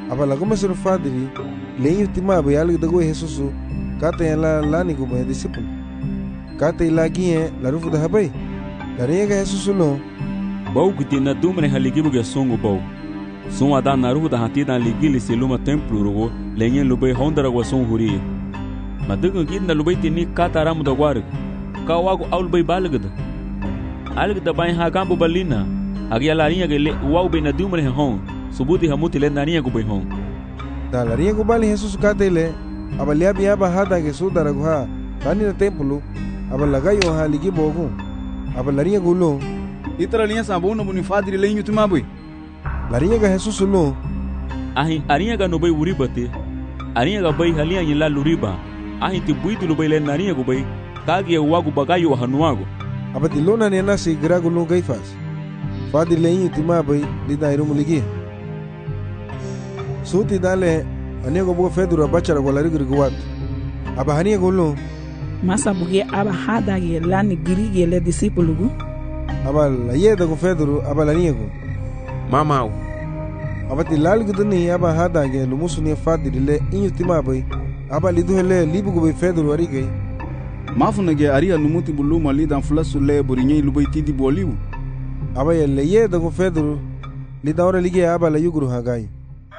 aba la goma ser fadri le ultima ba algo de Jesus kate la lani go ba disciple kate la guie la rufu da habai la rega Jesus no bau que na dumre haligibu ge songo bau son ada na rufu da hatida ligili seluma templo rogo lenyen lubai hondara go son huri madugo gidna lubai tini kataram da war kawago aul bai balgada algda bai ha gambo balina agia larinha ge le wau be na dumre hon subuti hamuti le narinha go bai hon da larinha go bali Jesus katele abalia bia bahada ge sudara go ha tani na templo abalagayo ha ligibo go abalarinha go lo itara linha sabuno buni fadri lenho tumabui larinha ga Jesus lo ahi arinha ga no bai uri bate arinha ga bai halia yila luriba ahi ti buitu lo bai le narinha go bai kage wago bagayo hanuago abati lona ne na se grago lo gaifas fadri lenho tumabai lida irum ligi suti dale anego bo fedura bachara go lari griguat aba hania go lo masa buge aba hada ge lani grige le disciple gu aba la yeda go feduru aba la niego mamau abati lal gudni aba hada ge lumusuni fadri le inyutima bai aba lidu hele libu go feduru arige mafuna ge aria numuti buluma lidan flasu le burinye lubai tidi boliu aba le yeda go feduru lidawra lige aba la yuguru hagai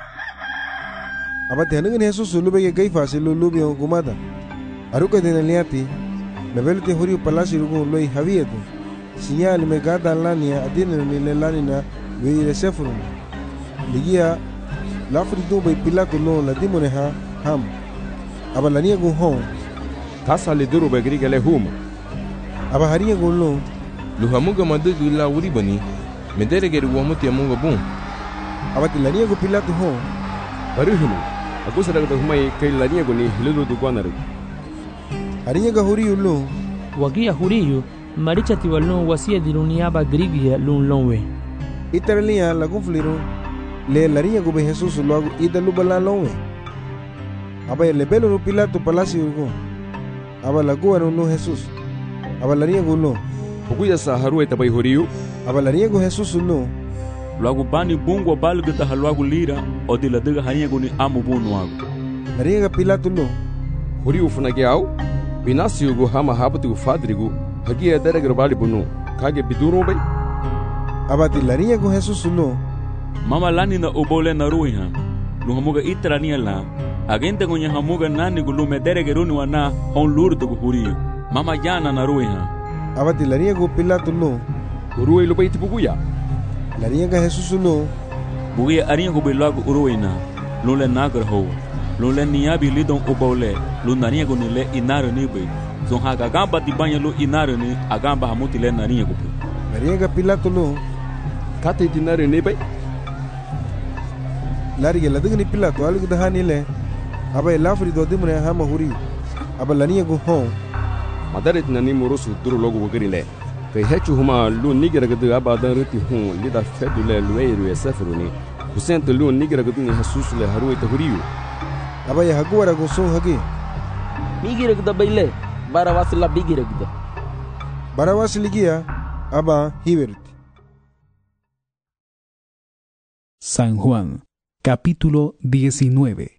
abati hanugen Jesus lube ge gaifa se lubi go gumada aruka de liati levelte hori palasi rugo loi havieto señal me gada lania adine ni le lanina we le sefuru ligia la frido be pilato no la dimone ha ham aba lania go hon kasa le duro be griga le huma aba haria go lo luhamuga madu la uri bani medere ge ruwa muti amunga bun aba lania go pilato hon baruhulu akusara ga humai kai lania go ni hilu du kwanaru haria ga hori ulo wagia huriyu maricha tiwalun wasia diruniaba grigia lun lonwe iterlia la confliru le laria go be Jesus logo ida lubala lonwe aba le belo pilato palacio go aba la go no Jesus aba laria go lo okuya sa haru eta bai horiu aba laria go Jesus no logo bani bungo balga ta halwago lira o de la daga haria go ni amu bunu ago laria ga pilato lo horiu funage au binasio go hama habatu fadrigo hagia daragar bali bunu kage biduro bai abati larinha go Jesus no mama lani na obole na ruiha lu hamuga itrania la agente go nya hamuga nani go lu medere geruni wana hon lurdo go huri mama jana na ruiha abati larinha go pilato no ruoi lo bai tibuguya larinha ga Jesus no bugia arinha go belago uruina lu le nagar ho lu le niabi lidon obole lu narinha go ni le inaro ni bai zon haga gamba di banha lu inaro ni agamba hamuti le narinha go larinha ga pilato no kate dinare ne bai larige la digni pilato algo da hanile aba lafri do dimre hama huri aba lania go hon madaret nani morosu duro logo wogrile kai hechu huma lu nigira gadu aba dan ruti hon lida fedule lueiru esafruni husent lu nigira gadu ni Jesus le haru eta huriu aba ya hagwara go so hagi migira gada baile barawasi la bigira gada barawasi ligia aba hibert. San Juan, capítulo 19.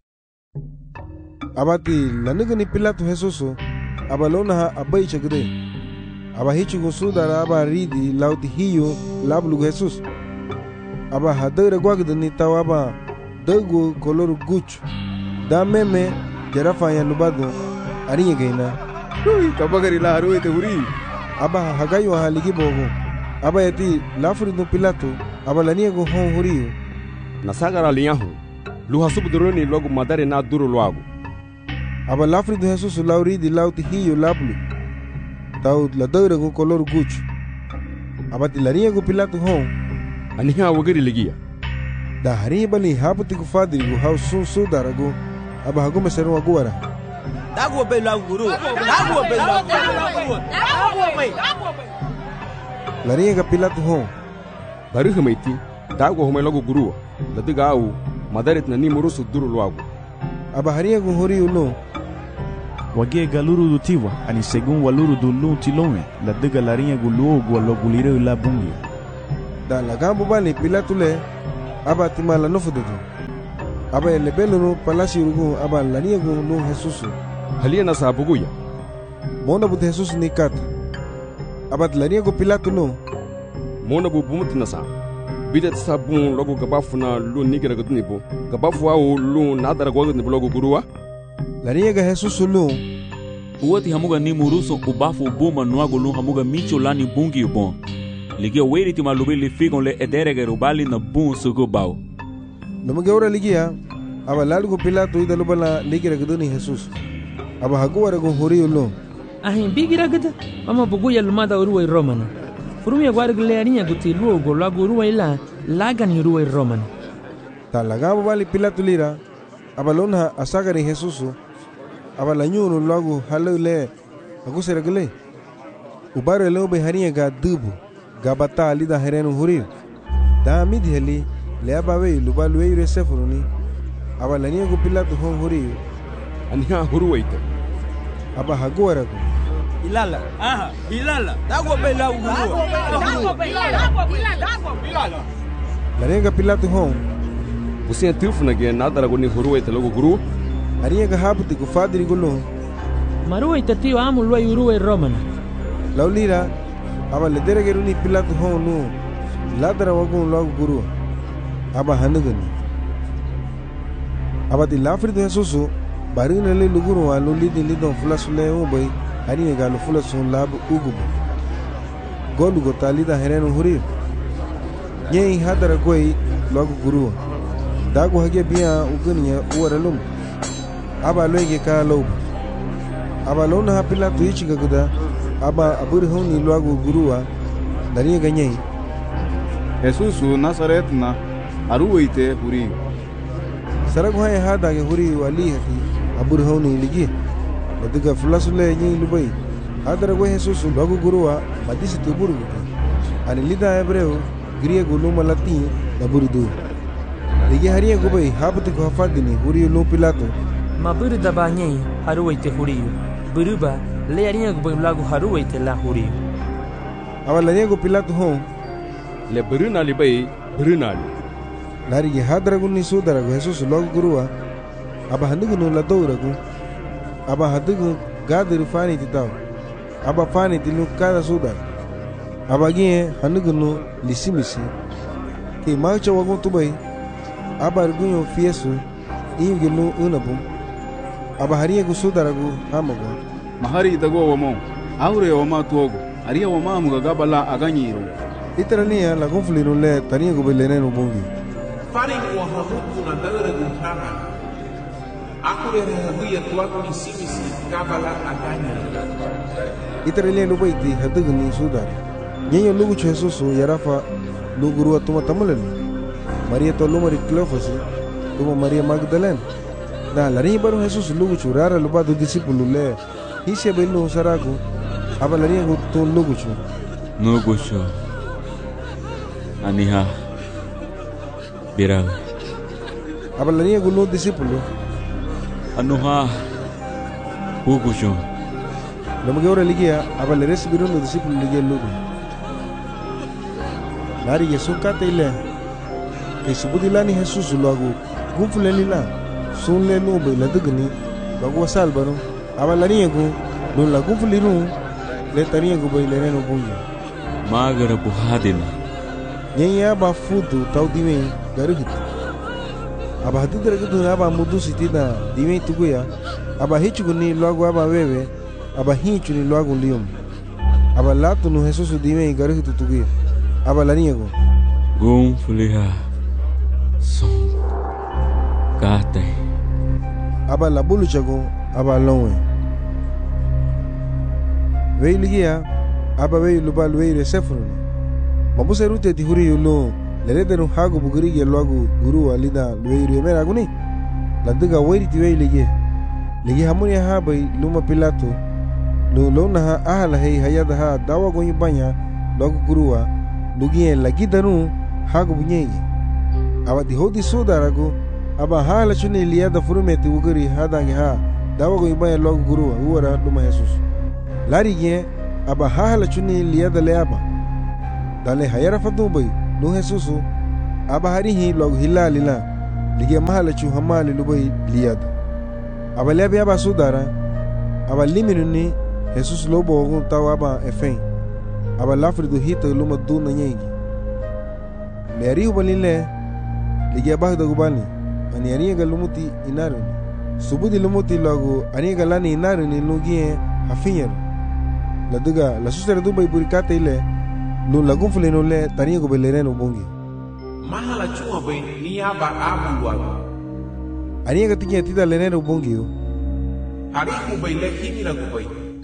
Abati lanigani pilato Jesus abalona ha abai chagre aba hichu gusudara aba ridi lauti hiyo lablu Jesus aba hadere gwagdani tawaba dago color guch da meme jarafa ya lubado ariye geina kabagari la haru ete huri aba hagayo haligi bogo aba yati lafuri no pilato aba lania go hon huriyo nasagara liyahu lu hasubu duroni logo madare na duro loago aba lafri do Jesus lauri di lauti hiyo lablu taud la doire go color guch aba tilaria go pilato hon aniha wogiri ligia da hari bali haputi go fadri go haus sun darago aba hago mesero agora dago be la guru dago be la dago be laria ga pilato hon bari hamaiti dago homa logo guru ladiga au madaret na ni murusu duro loago aba haria go hori uno Wagie galuru do tiwa ani segun waluru do lu tilome la dega larinha gulu go lo gulire la bungi da la gambo bali pilato le aba timala no fududu aba lebelo no palacio rugo aba lania go no Jesus halia na sabuguya mona bu Jesus ni kat aba lania go Pilato no mona bu bumut na sa bidet sabun logo gabafuna lu nigira gudni bo gabafu au lu nadara go gudni logo guruwa lania ga Jesus lu uwati hamuga ni muruso ubafu ubuma nuago lu hamuga micho lani bungi ubon ligia weri ti malubi li figon le ederege rubali na bun sugo bao numuge ora ligia aba lalugo Pilato ida lubala ligira gudni Jesus aba haguwara go hori ulo ahin bigira gada mama buguya lumada uruwa romana furumia gwargle aninya guti luogo lago uruwa ila lagan uruwa romana talagabo bali Pilato lira aba lona asagari Jesus aba lanyuno lago halule agusera gele ubare lo be haniya ga dubu ga bata ali da herenu huri da midi heli le aba we lubalu we resefuruni aba laniya go Pilato hon huri aniha huruwaita aba hagora go ilala ilala dago be la uguru laniya Pilato hon usia tufuna ge nadara go ni huruwaita logo guru ariya ga habuti go fadri go lo maruwa itati wa amul wa uruwa romana laulira aba le derege runi Pilato hon no ladara wago logo guru aba hanugani aba di lafri do Jesus barina le luguru wa lo lidi lidon fulasule o boy ani ga lo fulasun lab ugu golu go talida herenu huri nyei hadara goi logo guru dago hage biya uguniya uwaralum aba loge ka lo aba lona ha Pilato yichi gaguda aba abur honi logo guruwa dari ga nyei Jesus Nazaret na aruwaite huri sarago hay hada ge huri wali hati abur honi ligi daga fulasule nyei lubai hadara go Jesus logo guruwa madisi tuburu ani lida hebreu griego luma latin da burdu ligi hariya go bai habuti go hafadini huri lo Pilato maburu da banyei haruwaite huri buruba le ariya go lago haruwaite la huri awala nego Pilato hon le buruna li bai buruna li lari ge hadara go ni sudara go Jesus logo guruwa aba handugo no la dowra go aba hadugo gadir fani titaw aba fani tilu kada sudar aba ge handugo no lisimisi ke macho wago tubai aba argunyo fiesu inge no unabum aba hariya go sudara go hamago mahari dago wamo aure wama tuogo ariya wama mugaga bala aganyiro itarania la gonfliro le tania go belene no bongi fari wa hamuku na dagara guntana akure habuya tuago ni simisi gabala aganyiro itarania lo baiti hadugo ni sudara nyenyo lugu Jesus yarafa luguru atuma tamulani Maria to lumari Cleofas tuma Maria Magdalena da lari baru Jesus lugu churara luba do discípulo le hise belu sarago aba lari go to lugu chu no gosho aniha bira aba lari go no discípulo anuha ugusho lama gora ligia aba lari sibiru no discípulo ligia lugu lari Yesu katile ke subudilani Jesus luago gufuleni la sunle no be la dugni luago salbaro aba lari go no la gufuliru le tani go be le no bungi magara buhadina nyenya ba fudu tau dime garuhit aba hadidra gudu aba mudu sitida dime tuguya aba hichuguni luago aba wewe aba hichuni luago lium aba latu no Jesus dime garuhit tuguya aba lari go gum fuliha son kate aba la bulu chago aba lonwe weiligia aba we lubal we resefru mabuse rute ti huri yulo leredenu hago buguri ge logo guru alida luiru mera guni ladiga weiri ti weiligia ligi hamuni ha bai luma Pilato lo lona ha ala hey hayada ha dawa go yubanya logo guruwa lugie lagi danu hago bunyegi aba di hodi sudarago aba hala chuni liada furumeti uguri hadangi ha dawa go yubanya logo guruwa uwara luma Jesus lari ge aba hala chuni liada leaba dale hayara fadu bai no Jesus aba hari hi logo hilala ligia mahala chu hamali lubai liado. Aba lebi aba sudara, aba liminu ni Jesus lobo ogun tawa aba efen. Aba lafridu hita luma du na nyegi. Le arihu balile, ligia bahda gubani, ani ariga lumuti inaruni. Subudi lumuti lagu ariga lani inaruni lugie hafinyero. Laduga la susera dubai burikate ile, lu lagun fuleno le taniego belereno bungi. Mahala chuma bai ni aba abu wago. Ariga tinya tida lenero bungi yo. Hariku bai le himina gubai.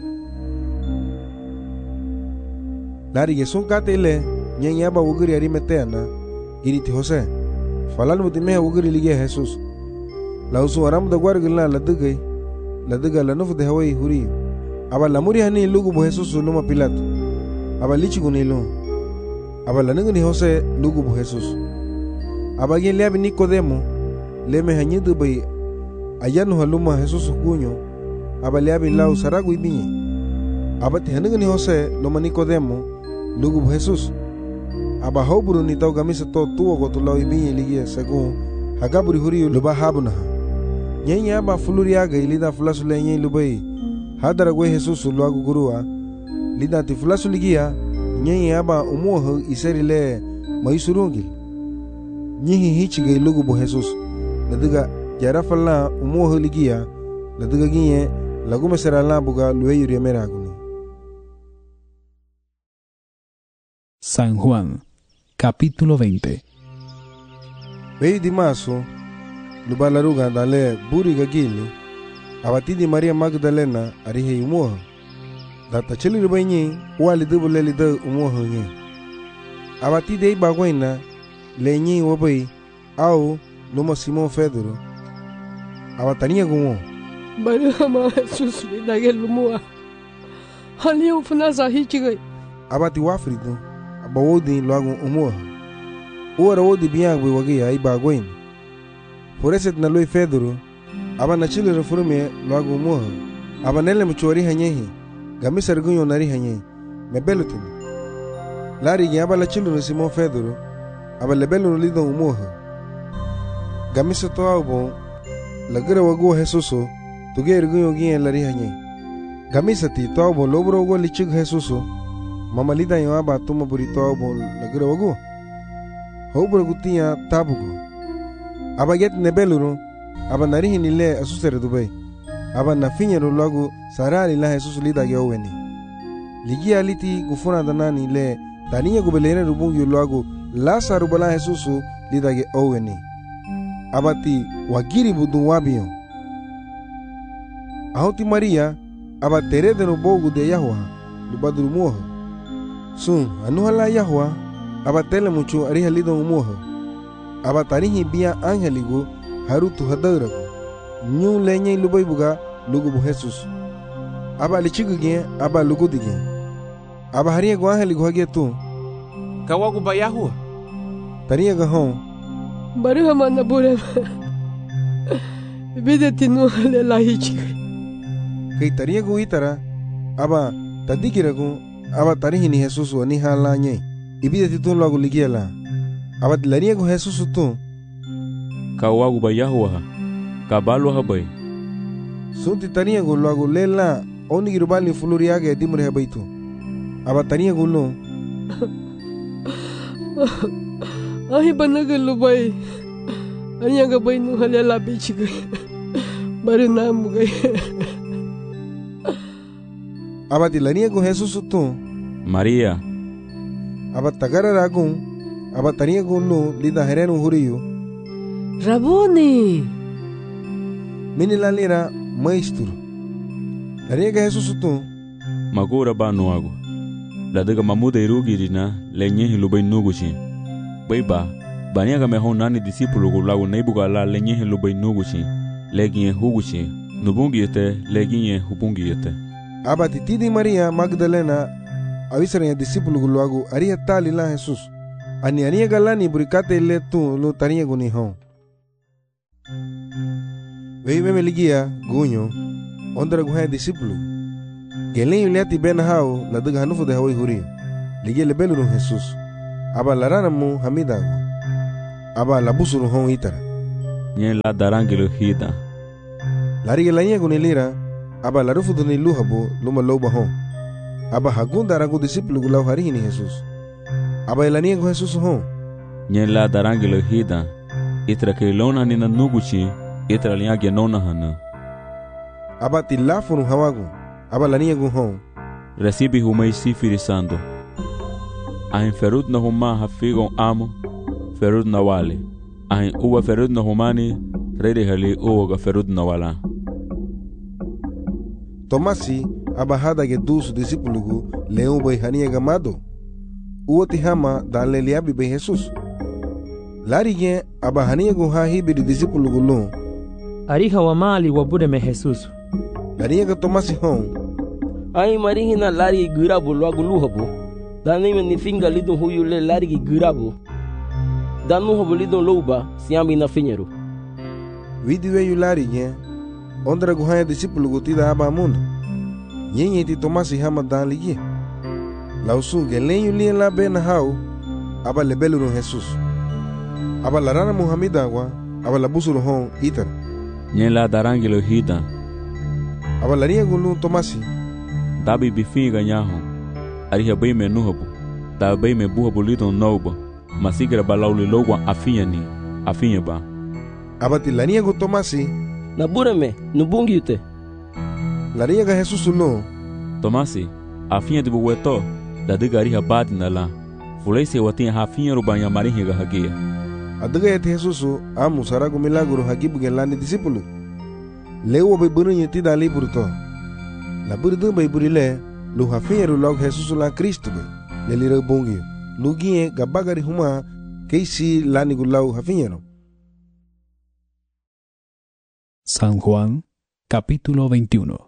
Lari gesun kate ile, nyen yaba wugiri ari meteana, iriti Jose. Falan mutimeha wugiri ligia Jesus. La usu aramu da guargila laduga la nufu de Hawaii huri. Aba la muri hani lugu bu Jesus luma Pilato. Aba lichi gunilo. Aba la ninguni Jose lugu bu Jesus. Aba gen liabi Nicodemo, leme hanyidu bai ayanu haluma Jesus kunyo. Aba liabi lau saragu ibinye. Aba ti haninguni Jose luma Nicodemo, lugu bu Jesus. Aba hauburu ni tau gamisa to tuwa gotu lau ibinye ligia según hagaburi huri luba habunaha. Nyenye aba fuluriaga ilida fulasu lenye lubai hadara gwe Jesus luagu gurua lida ti fulasu ligia nyenye aba umuho iseri le maisurungil nyihi hichige lugu bu Jesus laduga jarafala umuho ligia laduga ginye lagume serala buga luwe yuri meraguni. San Juan, capítulo 20. Vei di maso lubalaruga dale buri gagili abatidi Maria Magdalena arihe umuha data cheli rubanyi wali dubule lida umuha nye abatide ibagwaina lenyi wabai au luma Simon Pedro abatania gumo bari hama Jesus lidagel umuha hali ufuna sahichigai abati wafrido abawodi luagu umuha uara wodi biangwe wagia ibagwaina Foreset na loi Pedro aba na chile reforme luagu umuha aba nele mchuari hanyehi gamisa rgunyo nari hanyehi mebelutin lari gi aba la chile Simon Pedro aba lebelu lido umuha gamisa to abo lagira wagu Jesuso tuge rgunyo gi lari hanyehi gamisa ti to abo lobro go lichig Jesuso mama lida yo aba tuma buri to abo lagira wagu hobro gutia tabugo aba get nebeluru aba narihi nile asusere dubai aba na finyero lagu sarali la Jesus lida ge oweni ligia liti gufuna danani le taniya gubelene rubungi lagu la sarubala Jesus lida ge oweni abati wagiri budu wabiyo ahoti Maria aba terede no bogu de Yahwa lubadru muha sun anuhala Yahwa aba tele mucho ariha lido muha aba tarihi bia angeligo harutu hadarago nyu lenye lubai buga lugu bu Jesus aba lichiguge aba lugu dige aba hariya go angeligo hage tu kawagu ba Yahwa tariya ga hon bari hama na bure bide tinu le lahichi kai tariya go itara aba tadikirago aba tarihi ni Jesus wani halanye ibide titun lagu ligiela aba dilania go Jesus tu kawagu ba Yahwa kabalo habai sunti tania go lagu lela oni girubali fuluriaga dimure habaitu aba tania go lo ahi banaga lubai anya ga bainu halela bichiga bari namu ga aba dilania go Jesus tu Maria aba tagara ragun aba tania go lo lida herenu huriyo Rabuni mini la lira maestro tania ga Jesus tu magura ba noago ladaga mamuda irugirina lenye hilubai nuguchi baiba bania ga mehon nani discipulo go lago neibuga la lenye hilubai nuguchi leginye huguchi nubungi yete leginye hubungi yete aba titidi Maria Magdalena avisara ya discipulo go lago aria tali la Jesus ani ania galani burikate le tu lo tania go ni hon vei me ligia gunyo ondra go ha discipulo gelen yuliati ben hao la daga hanufu de hawi huri ligia le belu Jesus aba larana mu hamidago aba labusuru hon itara Nyen la darangelo hida. Lari la niya gunilira, aba la rufu duni luhabo luma loba hon. Aba hagun darangu disipulu gulau hari ni Jesus. Aba la niya gu Jesus hon. Nyen la darangelo hida. Itra ke lona ni na nuguchi, itra liya genona hana. Aba tilafunu hawagu, aba la niya gu hon. Recibi humay sifirisando. Ahin ferut na huma hafigon amo, ferut na wale. Ahin uwa ferut na humani, rede hali uwa ga ferut na wala. Tomasi, aba hada ge dusu disipulugu, leon bai hania gamado. Uwa tihama dan le liabi bai Jesus. Lari gen, aba hania gu hahibi di disipulugu lon. Ariha wa mali wa bude me Jesus. Lari ga Tomasi hon. Ai marihina lari girabu logo luhabo. Dani me ni finga lidon huyu le lari girabu. Danu habo lidon louba siambi na finheiro. Vidiwe yu lari gen. Ondra guhaya disipulugu tida aba amuna. Nyenye ti Tomasi hama dan liye. Lausu gelen yu liye la be na hau. Aba lebelu no Jesus. Aba larana Muhammida wa. Aba labusuru hon itar. Nyen la darangelo hida. Aba laria gulu Tomasi. Dabi bifinga nyaho. Ariha bai me nuhabu. Da bai me buhabu lidon nauba. Masigra balauli logwa afinya ba. Abati lania gu Tomasi. Na bureme, no bungite. Laria ga Jesus no. Tomasi, afinya de buweto. Da diga ariha badi na la. Fulese watin hafinya rubanya marihi ga hagia. Adiga ete Jesus amu saragu milagro hagibu gelani disipulu. Lewo bai burunya tida liburto. La burdu bai burile. Lu hafinya ru log Jesus la Cristo bai. Lelira bongi. Lugie gabagari huma keisi lani gulau hafinya no. San Juan, capítulo 21.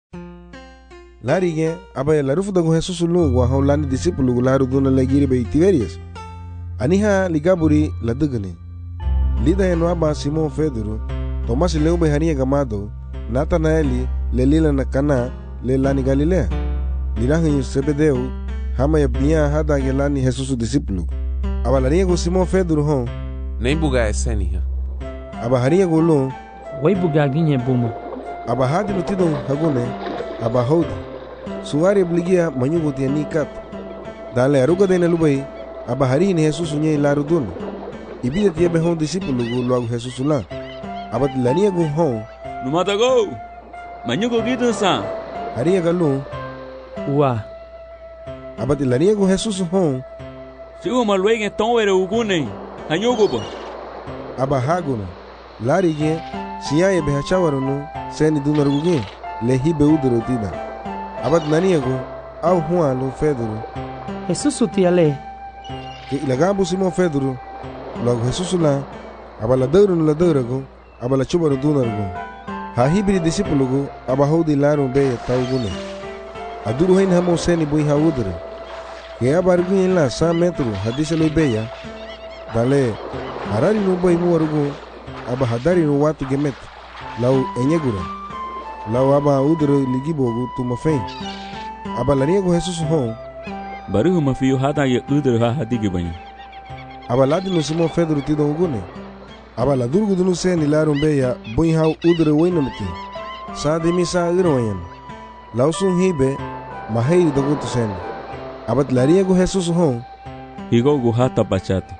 Larige, abaya la rufu dago Jesus lu wa haulani disipulu gularu duna legiri bai Tiberias. Aniha ligaburi la dugani. Lida eno aba Simon Pedro, Tomasi leu bai hania gamado, Natanaeli le lila na Kana le lani Galilea. Lirahin Sebedeu, hama ya bia hada gelani Jesus disipulu. Aba laria go Simon Pedro hon. Nem buga esenia. Aba haria go lo. Wai buga ginye bumo. Aba hadi lutidon hagone. Aba hodi. Suari obligia manyugo tiani kat. Dale aruga de lubai. Aba hari ni Jesus nye laru dun. Ibida tia behon disipulu go lo Jesus la. Aba lania go hon. Numata go. Manyugo gitu sa. Haria galo. Wa. Aba lania go Jesus hon. Sigo malwege tonwere ugune. Hanyugo ba. Aba hagono. Lari ge siya behachawaru no seni dunaruge le hibe udro tida. Aba nania go au huan lo Pedro. Jesus tiale. Ke ilagabu Simon Pedro. Logo Jesus la. Aba la deuro go. Aba la chubaru dunarugo. Ha hibri disipulu go. Aba hodi laru be taugune. Aduru hain hamo seni boi ha udre. Ke aba arguin la 100 metro hadise lo beya. Dale harari no boi muarugo. Aba hadari no watu gemet. Lau enyegura. Lau aba udre ligibogu tumafen. Aba laniego Jesus hon. Baruhu mafiyo hada ye udre ha hadigi banyi. Aba ladino Simon Pedro tido ugune. Aba la durgu dunu seni larum beya boi hau udre wainamti. Sa demi sa irwayan. Lau sun hibe mahiri dogutu seni. Aba lariego Jesus hon. Higo gu hata bachati.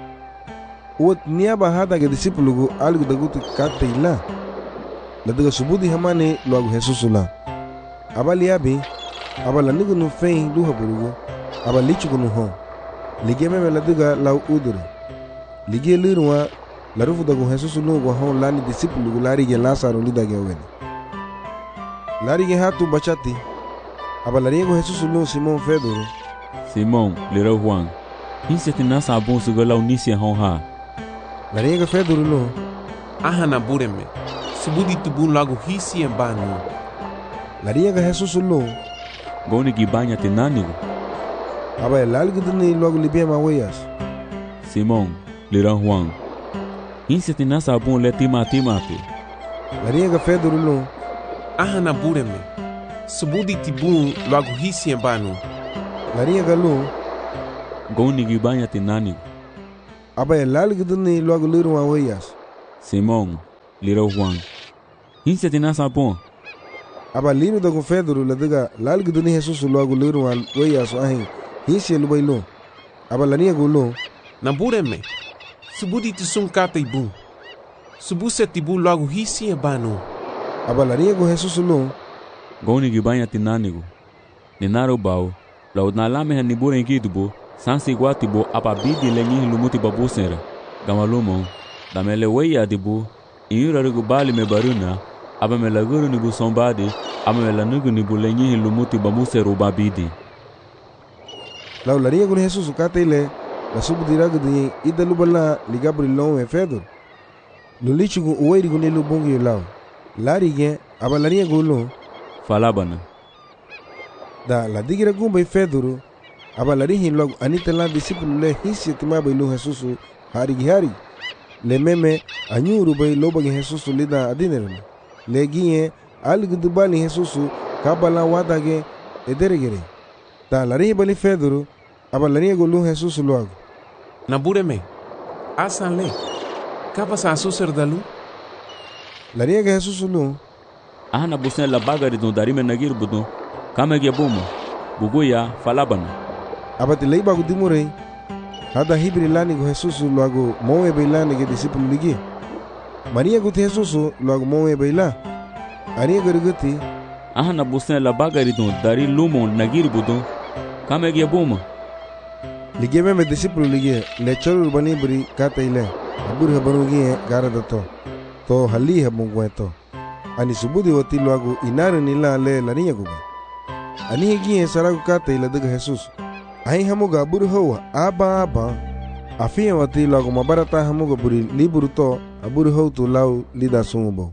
Uat niaba hada ge disipulu gu algu dagutu kate ila. Ladaga subudi hamane luagu Jesus la. Aba liabi. Aba la nugu nu fein luha burugu. Aba lichu gu nu hon. Ligie meme ladaga lau udure. Ligie liruwa la rufu dagu Jesus lu gu hon lani disipulu gu lari ge Lazaro lida ge weni. Lari ge hatu bachati. Aba lari gu Jesus lu Simon Pedro. Simon lira Juan. Hisi tinasa abun suga lau nisi hon ha. Lari ge Pedro lu. Ahana bureme. Subudi tubun lagu hisi embanu. Lari ge Jesus lu. Goni gibanya tinanigo. Aba lalgu duni lagu libia mawayas. Simon lira Juan. Hisi tinasa abun le timati. Lari ge Pedro lu. Ahana bureme. Subudi tibun lagu hisi embanu. Lari ge lu. Goni gibanya tinanigo. Aba lalgu duni lagu liru mawayas. Simão, lira Juan. Hinse tina sapon. Aba liru da com Pedro la diga lalgu duni Jesus logo liru al weya so ahin. Hinse lu bailo. Aba lania gulo. Nambureme. Subudi tisum kata ibu. Subu setibu logo hisi ebano. Aba lania go Jesus lo. Goni gibanya tinanigo. Ninaro bao. La udnalame hanibure inkidubo. Sansi guatibo apa bidi lenyi lumuti babu sera. Gamalumo. Damele weya dibu. Iura rugu bali me baruna. Aba me laguru nibu sombadi. Aba me lanugu nibu lenyi lumuti babu sera ubabidi. La lania go Jesus kata ile. La subdiragu de idalu bala ligabri long e Pedro. Lulichigu uweri go nilu bongi lao. Lari gen aba lania go lo. Falabana. Da la digira gumba Pedro. Aba larihin logo anita la discípulo le hisi tima bailu Jesus hari le meme anyuru bai loba ge Jesus lida adinerna le gie algu dubali Jesus kabala wadage ederegere da larihi bali Pedro aba larihi golu Jesus logo Nabureme asan le kapa sa suser dalu larihi ge Jesus lo ahna busen la bagari do darime nagir budo kamege buma buguya falabana abati lei bagu dimurei hada hibri lani go Jesus logo moe beilani ge discípulo ligi Maria go Jesus logo moe beila ani gargati ahna busen la bagari do dari lumo nagir budo kamege buma ligi me discípulo ligi le cholu bani bri kata ile abur habarugi gara dato to hali habungweto ani subudi wati logo inare nila le lani go ani higi saragu kata ile daga Jesus Ahi hamuga buru hoa aba afia wati lagu mabarata hamuga buri liburu to aburu hou tu lau lida sumubo.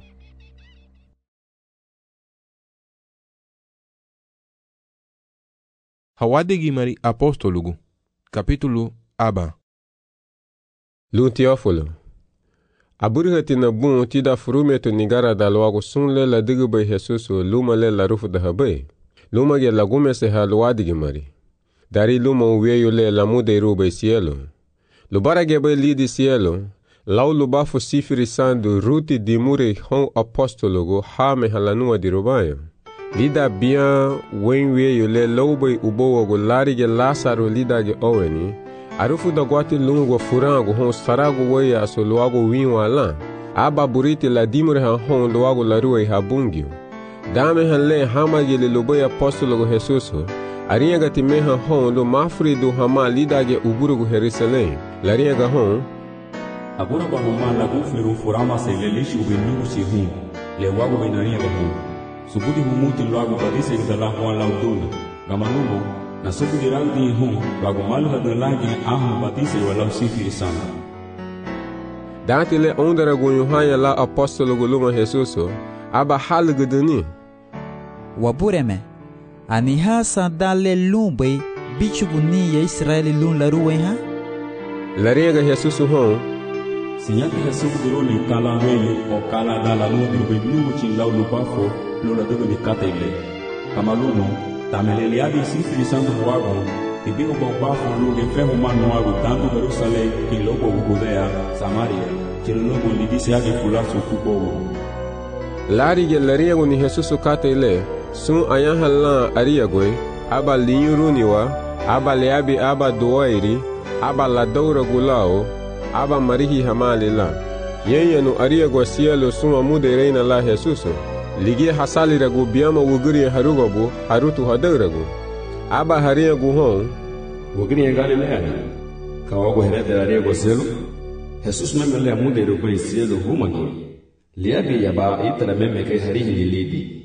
Hawadigi mari apostolugu capítulo aba. Lu Teófilo. Aburu hati na bun tida furumeto nigara da loago sunle la digu bay Jesus luma le la rufu da habai. Luma ge lagume se haluadigi mari. Dari luma uveio le la mude ruba cielo. Lubara gebe lidi cielo. Lau luba fu sifiri sandu ruti di mure hon apostologo ha me halanua di rubayo. Lida bian wen veio le loube ubogo larige Lázaro lida ge oweni. Arufu da guati lungo furango hon sarago weia so luago winwa lan. Aba buriti la dimure hon luago la rua habungio. Dame han le hamage le lobe apostologo Jesuso. Ariaga timeha hon lo mafri do hama lidage uburugu Jerusalém. Lariaga hon agora ba homa la gufiru furama se le lishi ubinu si hum. Le wago benaria ba hum. Subudi humuti loago badise da la hon la uduna. Gamanumo na subudi randi hum wago malha da lagi ahu badise wala sifiri sana. Dati le ondara gonyohaya la apostologo luma Jesuso. Aba halguduni. Wabureme. Ani hasa dale lumbe bichuguni ya Israeli lun la ruwe ha? Lariega Jesus hon. Sinyaki Jesus diroli kala weyo o kala dala lumbe bilu chin lau lupafo lola dogo ni kata ile. Kamaluno tamelele adi sifiri santo wago ibigo bafo luge fehu manu wago tanto Jerusalem kiloko Judea Samaria chilologo lidisi yake fulasu kubogo. Larige lariego ni Jesus kata ile. Sun ayan halan ariagwe aba linyuruniwa aba leabi aba doairi aba ladoura gulao aba marihi hamalila yenyanu ariagwa cielo sun amude reina la Jesuso ligi hasali ragu biama wuguri harugobu harutu hadauragu aba hariagu hon wuguri galilea kawago herede ariagwa cielo Jesus memele amude rubai cielo humagi leabi yaba itara memeke harihi lilidi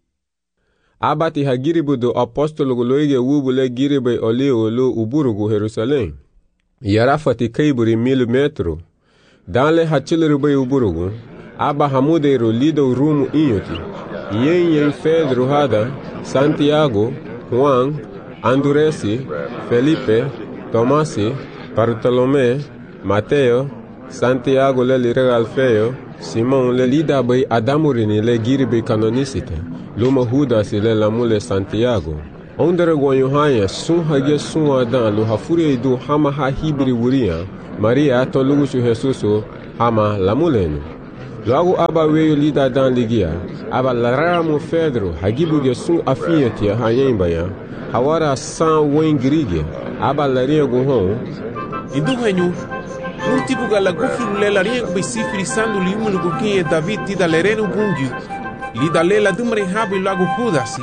Abati hagiribu do apostologo loige wubule giribe olio lo uburugu Jerusalém. Yarafati kaiburi 1000 metro. Danle hachilirube uburugu. Aba hamudero lido rumu inyoti. Yen Pedro hada, Santiago, Juan, Anduresi, Felipe, Tomasi, Bartolomé, Mateo, Santiago le lirega Alfeo, Simon le lida bay adamurini le giribe canonicite. Luma Judas le lamule Santiago. Ondere guanyohaya sun hage sun adan lo hafuri do hama ha hibri wuria. Maria to lugusu Jesuso hama lamulenu. Logo aba weyo lida dan ligia, aba laramo Pedro hagibuge sun afiati hanyemba hawara san wengirige, aba laria guhon. Induhenyu, un tipo galagufi le laria besifri sandu liumunu gukinye David tida lereno bungi, lida le la dumre habi lagu kudasi.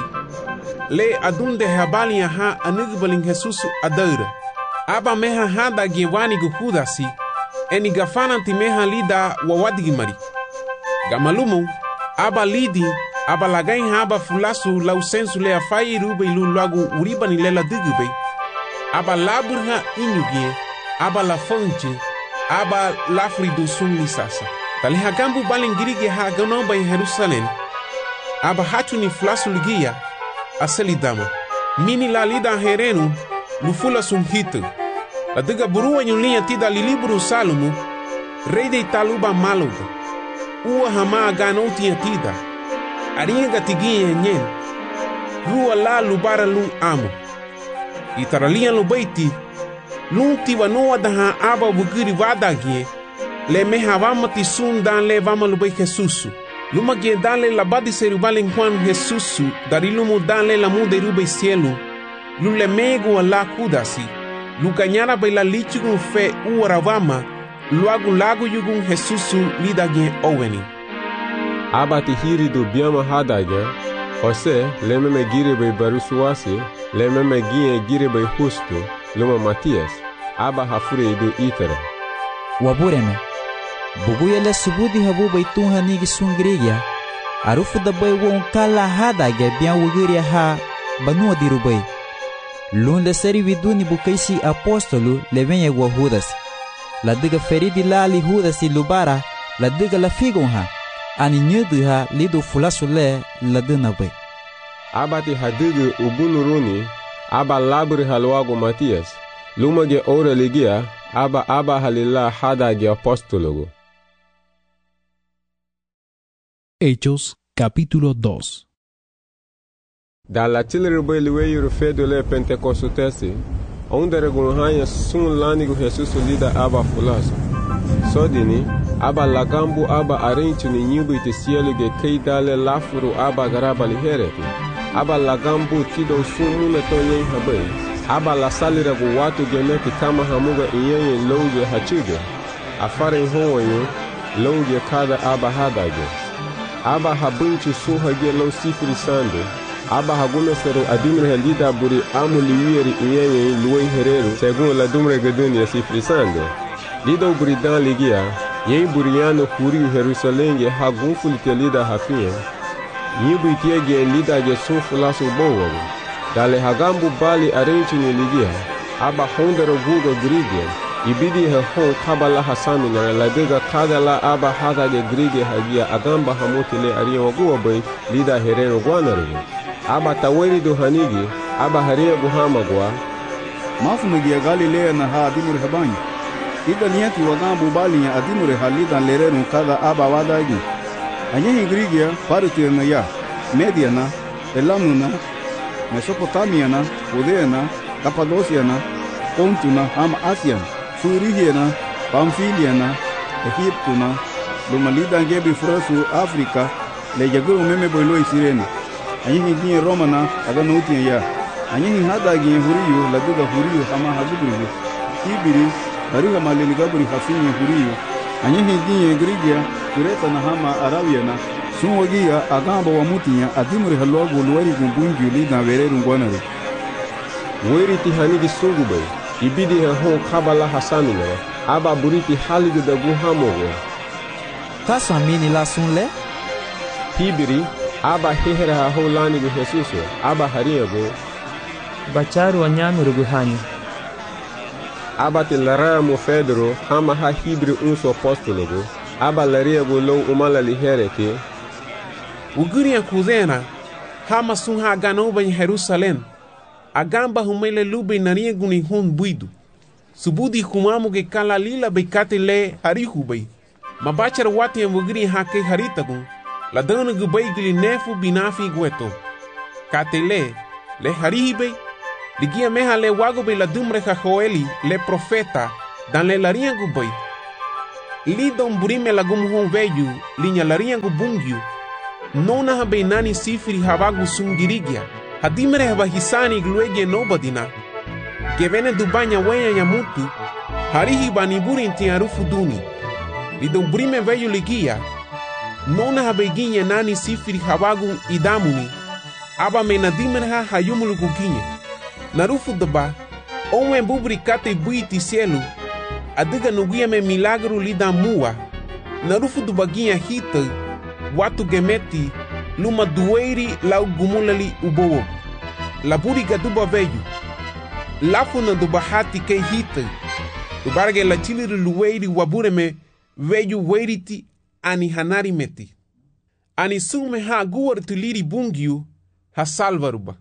Le adunde habali ha anugbalin Jesus adaira. Aba meha hada gewani gukudasi, eni gafananti meha lida wawadigimari. Gamalumu, aba lidi, aba lagain haba fulasu lausensu le afai rube ilu lagu uribani lela digube. Aba laburha inyugie, aba la fonje, aba lafridu sunlisasa. Tali hagambu balingirige ha ganomba in Jerusalem. Aba hatu ni fulasu ligia, aselidama. Mini la lida herenu, lufula sumhitu. La diga burua nyulia tida liliburu Salomo, rei de Taluba maluga. Ua hama ganouti tida. Aringa tiguinha nyen. Rua la lubara lung amo. Itaralia lubaiti. Lung tiwa noa daha aba bugiri wadagie. Le meha vama tisun dan le vama lubai Jesusu. Luma gie dan le labadi serubale Juan Jesusu. Dari lumu dan le lamu de rubai cielo. Lule mego ala kudasi. Lukanyara baila lichugun fe uaravama. Luagu lagu yugun Jesusu lidagien oweni. Abati hiri do biama hadagien. Ose lememe gire bay barusuasi. Lememe gire bay husto. Luma Matias. Aba hafure do itere. Wabureme. Buguyele subudi habu bay tunha nigi sungrigia. Arufu da bay won kala hadagien bian wugiria ha banua dirubay. Lunde seri viduni bukaisi apostolo levenye gua Judas. La diga feridi la li Judas lubara, la diga la figonha. Ani nyuduha lidu fulasule la dunabe. Abati hadigu ubunuruni, aba labri halwago Matias. Lumage ora ligia, aba halila hadagi apostologo. Hechos, capítulo 2. Da la tilrebe liweyu fedole Pentecostesi, onde regunhanya sun lanigo Jesus lida aba fulaso. Sodini, aba lagambu aba arenchu ni nyumbu ite cielo ge keidale lafuru aba garaba lihereti. Aba lagambu tido sun mumeto yen habe. Aba la salira gu watu gemeki kama hamuga iyenye loge hachuge. Afare honyo, loge kada aba hadage. Aba habunchu sun hage lo sifri sande. Aba hagume sero adumre helida buri amu liwiri iyenye luwe herero segun la dumre geduni ya sifrisande. Lido buri dan ligia, yen buriano kuri Jerusalem ye hagun fulite lida hafien. Nyibu itiege lida ge sun fulasu bowo. Dale hagambu bali arenchi ni ligia, aba hondero guga grige. Ibidi he hon kabala hasamina la dega kadala aba hada ge grige hagia agamba hamutile ariya waguwa bay lida herero guanarege. Aba taweri do hanigi, aba haria guhamagwa. Mafunugia Galilea na ha adimure habanyi. Ida niati wagambu bali ya adimure halida lerenu kada aba wadagi. Anyehi Grigia, Paritiana ya, Mediana, Elamuna, Mesopotamiana, Judeana, Cappadociana, Pontuna, Ama Asiana, Furigiana, Pamfiliana, Egiptuna, Lumalida ngebi furasu Afrika, le jaguru meme boilo isirene. Anyehi ginye Romana agana uti ya. Anyehi hada ginye huriyo la duga huriyo kama hazuburu. Ibiri hariha malili gaburi hafinye huriyo. Anyehi ginye Grigia Kureta na hama Arabiana. Sunwagia agamba wa mutinya adimuri halwago luwari gumbungi ulida vereru ngwanare. Weri tihanigi sungube. Ibidi he hon kabala hasamina. Aba buriti haligu da guhamogo. Kasamini la sunle? Ibiri aba hehera ha holani gu Jesuso, aba haria go. Bacharu anyanu ruguhanyu. Aba tilara mo Pedro, hama ha hibri unso apostologo. Aba laria go lo umala lihereke. Uguri ya kuzena, hama sun ha ganoba in Jerusalem. Agamba humele lube naria guni hon buidu. Subudi kumamu ge kala lila bekate le harihu bay. Mabachar wati ya uguri ha ke haritagun. La dana gubay gili nefu binafi gueto. Katele, le harihibe, ligia meha le wagobe la dumre ha Joeli, le profeta, dan le laria gubay. lidon burime lagum hon veju linya lariangu bungyu nona habe nani sifiri habagu sungirigia hadimere haba hisani gluege nobadina gevene dubanya wenya nyamutu harihi baniburi inti arufu duni lidon burime veju ligia nona habe ginye nani sifiri habagu idamuni aba menadimere ha hayumulu guginye narufu daba onwe bubri kate buiti cielo adiga nuguia me milagro lida mua narufu dubaginha hita watu gemeti luma dueiri lau gumulali ubowo laburi gaduba veju lafu na dubahati ke hita dubarge la chiliri lueiri wabureme veju weiriti ani hanari meti ani sume ha guar tuliri bungiu ha salvaruba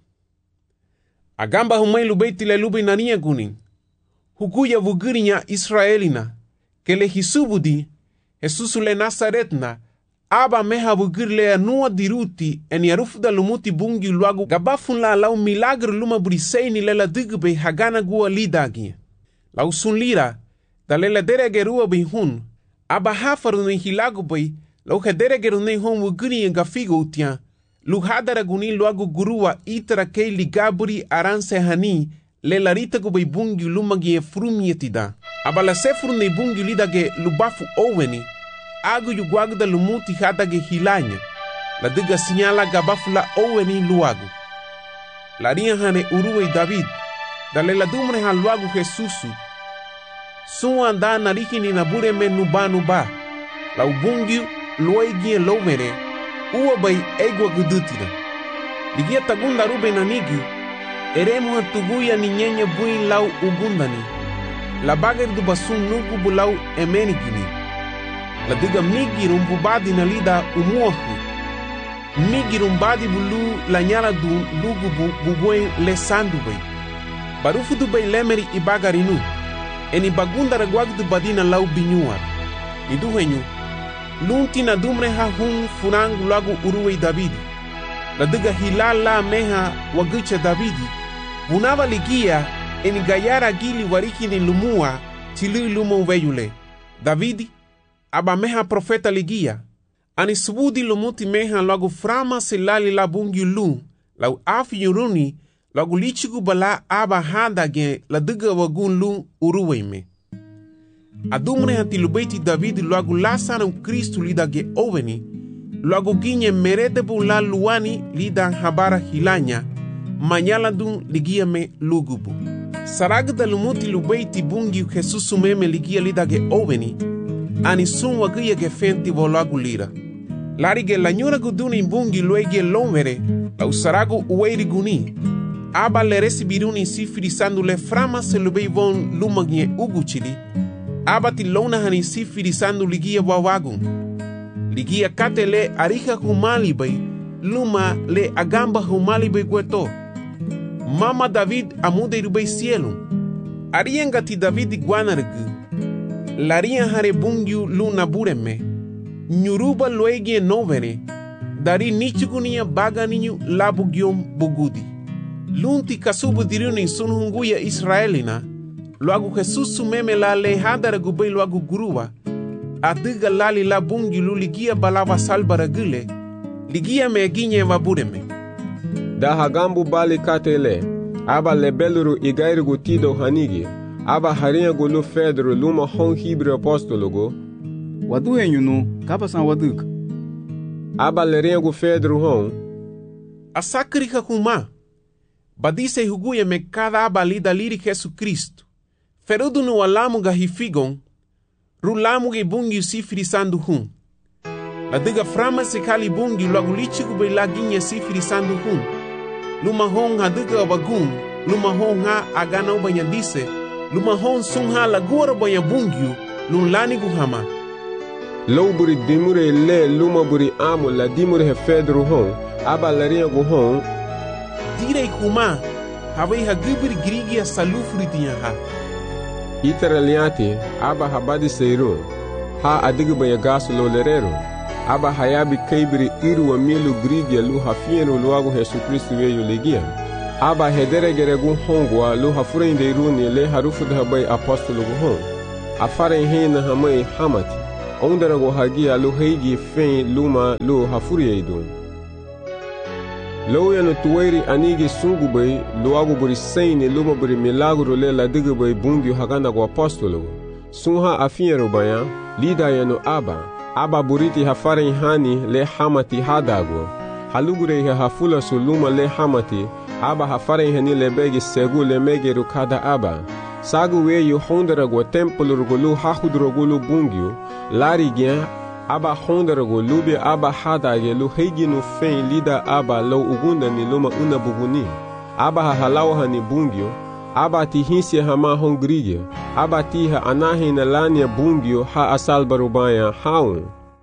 agamba humai lubeiti le lubi nania gunin hukuya vugirinya Israelina kele hisubudi Jesusu le Nazaretna aba meha vugirle anua diruti eni arufuda lumuti bungi luagu gabafun la lau milagre luma briseini lela digbe hagana gua lidagi lau sunlira da lela deregerua bihun aba hafaru ne hilagu bai lau hederegeru ne hon vugirinya gafigo utia lu hadara guni luagu gurua itara kei ligaburi aranse hani le larita go bungi lumagi frumietida abala sefru ne bungi lidage lubafu oweni agu yuguagda lumuti hadage hilanya la diga sinyala gabafu la oweni luagu la ria hane uruwe David dale la dumre han luagu Jesusu suwa anda nariki ni nabure me nuba la ubungi luegi lomere uwa bay egwa gudutina ligia tagunda rube nanigi eremu hatuguya ni nyenye buin lau ugundani la bager du basun nugu bulau emenigini la diga migirum bubadi na lida umuohu migirum badi bulu la nyala du lugu bubuen le sandubay barufu du bay lemeri ibagarinu eni bagunda reguag du badina lau binyuar iduhenyu lunti na dumre ha hun funangu lagu uruwe Davidi la diga hilala meha wagucha Davidi bunava ligia eni gayara gili wariki ni lumua chili lumo veyule Davidi aba meha profeta ligia ani subudi lumuti meha lagu frama silali la bungi lu lau afi yuruni lagu lichigu bala aba handage la diga wagun lu uruwe me adumre hati lubeiti Davidi lagu lasana Kristu lidage oveni lagu ginye merede bula luani lidan habara hilanya manyala dun ligia me lugubu saragda lumuti lubeiti bungi Jesusu meme ligia lidage oveni ani sun wagia ge fenti volagu lira larige la nyura guduni bungi luege lomere la usaragu uweiri guni aba le resibiruni sifiri sandule frama se lubei von lumagne uguchili aba ti lona hani sifiri sandu ligia wawagun ligia kate le arika humali bay luma le agamba humali bay gueto mama David amude irubay cielo arienga ti David guanargu laria hare bungiu luna bureme nyuruba luegie novere dari nichugunia baga ninyu labugiom bugudi lunti kasubu diruni sunhunguya Israelina luagu Jesusu meme la lehadara gubay luagu gurua adiga lali la bungi luligia balava salbara gile ligia meginye wabureme da hagambu bali katele aba lebeluru igairugu tido hanigi aba harinha gulu Pedro luma hon hibre apostologo wadu enyunu kapasan waduk aba lerinha Pedro hon asakrika kuma badise huguya me cada aba lida liri Jesu Kristo ferudu no alamu ga hifigon rulamu ge bungi sifiri sandu hun la diga frama se kali bungi logo lichigu be laginha sifiri sandu hun luma hon hadiga bagun luma hon ha agana ubanya dise luma hon sun ha lagora banya bungiu lulani guhama loburi dimure le luma buri amu la dimure he Pedro hon aba larinha gu hon direi kuma havei hagibiri grigia salufri tinha ha Itaraliati aba habadi seiru ha adigu banya gasu lo lerero aba hayabi kaibiri iru wa milu grigia lu hafienu luagu Jesu Kristu weyu legia aba hedere geregu hongwa lu hafurende iruni le harufu dhabai apostolo gu hong afare hina hamai hamati ondarago hagi alu heigi fen luma lu hafurieidu. Lo yanu tuwairi anigi sungu bai luagu buri saini luma buri milagro le la diga bai bungi hagana go apostolo. Sunha afinyeru baya lida yanu aba buriti hafarin hani le hamati hadago. Halugure hafula su luma le hamati aba hafarin hani le begi segu le megeru kada aba. Sagu weyu hondarago tempolo lu hahudrogulu bungiu lari gen aba hondarago lubi aba hadage lu heiginu fen lida aba lo ugunda ni luma una buguni aba halau hani bungio aba ti hinsi hama hongrige aba ti ha anahi na lania bungio ha asal barubaya haun.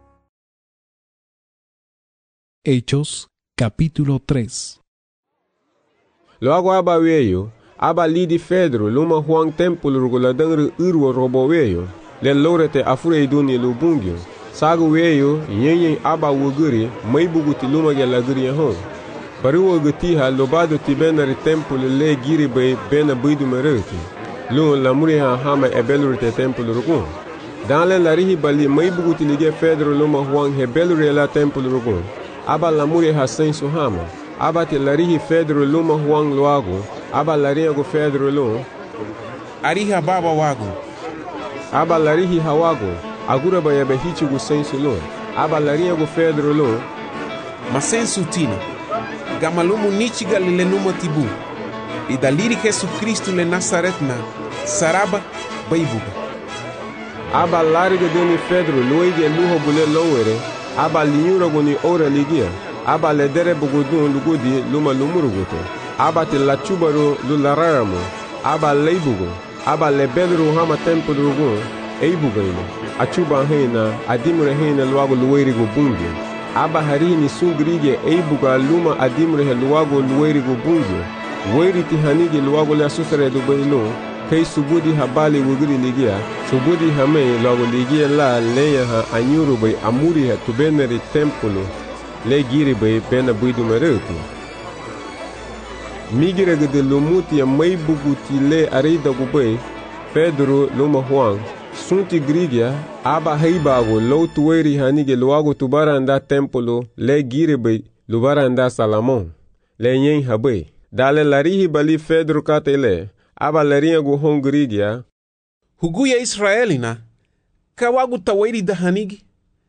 Hechos capítulo 3. Logo aba weyo aba lidi Pedro luma huang templo rugula dangru urwo robo weyo le lorete afure duni lu bungio sagu weyo yenyen aba wuguri mai buguti luma gela guri hon baru wugti ha lobado ti benari templo le giri bay bena bidu mereti lu la muri ha hama ebelurite templo rugun dans le larihi bali mai buguti lige Pedro luma huang hebelure la templo rugun aba la muri ha sensu hama aba te larihi Pedro luma huang loago aba larihi go Pedro lu ariha baba wago aba larihi hawago agura ba yabe hichigu sensu lu aba larihi go Pedro lu masensu tina gamalumu nichiga le numa tibu e daliri Jesus Cristo le Nazaretna saraba baibuga aba lariga deni Pedro luige luho bule lowere aba linyura goni ora ligia aba le dere bugudun lugudi luma lumurugoto aba te la chubaro lulararamo aba leibugo aba le bedru hama tempo rugun eibugaino achuba heina adimure heina luago luweirigo bungi aba harini sungrige eibuga luma adimure luago luweirigo bungi weiriti hanigi luago le asusare do bailo kei subudi habali wugiri ligia subudi hame luago ligia la leya ha anyuru bay amuri ha tubeneri tempolo le giri bay bena buidu meretu migira gede lumuti ya mai buguti le arida gubay Pedro luma huang sunti grigia aba heibago lo tuweri hanige luago tubaranda tempolo le giri bay lubaranda Salamon le nyen habay dale larihi bali Pedro katele aba larinha go hongrigia huguya Israelina kawagu taweri da hanigi